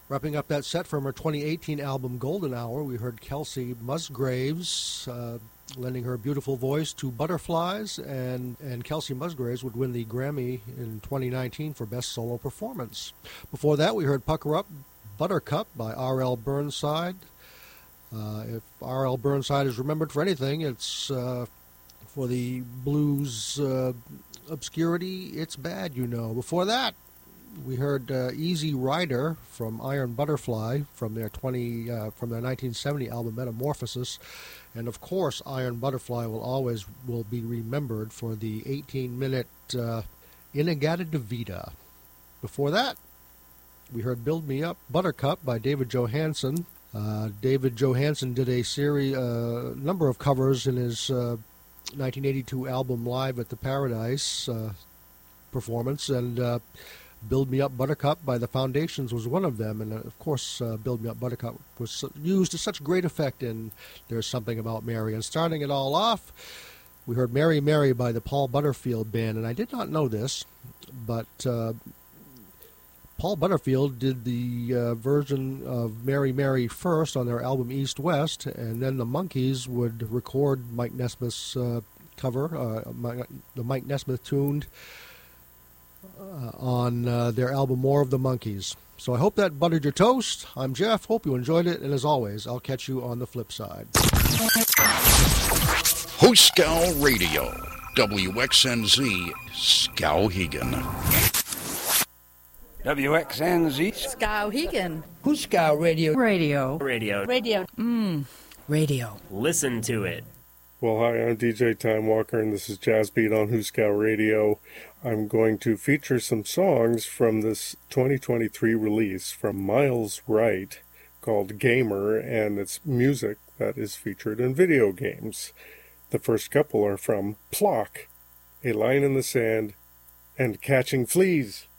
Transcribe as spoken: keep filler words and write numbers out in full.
Wrapping up that set from her twenty eighteen album Golden Hour, we heard Kelsey Musgraves uh, lending her beautiful voice to Butterflies, and, and Kelsey Musgraves would win the Grammy in twenty nineteen for Best Solo Performance. Before that, we heard Pucker Up, Buttercup by R L Burnside. Uh, if R L Burnside is remembered for anything, it's uh, for the blues uh, obscurity, It's Bad, You Know. Before that, we heard uh, Easy Rider from Iron Butterfly from their twenty uh, from their nineteen seventy album Metamorphosis, and of course Iron Butterfly will always will be remembered for the eighteen minute uh, Inagata Vida. Before that, we heard Build Me Up Buttercup by David Johansen. Uh, David Johansen did a series uh, number of covers in his uh, nineteen eighty-two album Live at the Paradise uh, performance, and uh, Build Me Up Buttercup by the Foundations was one of them, and uh, of course uh, Build Me Up Buttercup was used to such great effect in There's Something About Mary. And starting it all off, we heard Mary Mary by the Paul Butterfield Band, and I did not know this, but uh, Paul Butterfield did the uh, version of Mary Mary first on their album East West, and then the Monkees would record Mike Nesmith's uh, cover, uh, Mike, the Mike Nesmith tuned Uh, on uh, their album More of the Monkees. So I hope that buttered your toast. I'm Jeff. Hope you enjoyed it. And as always, I'll catch you on the flip side. Hooskow Radio, W X N Z, Skowhegan. W X N Z, Skowhegan. Hooskow Radio. Radio. Radio. Radio. Mmm. Radio. Listen to it. Well, hi, I'm D J Time Walker, and this is Jazz Beat on Hooskow Radio. I'm going to feature some songs from this twenty twenty-three release from Miles Wright called Gamer, and it's music that is featured in video games. The first couple are from Plock, A Line in the Sand, and Catching Fleas.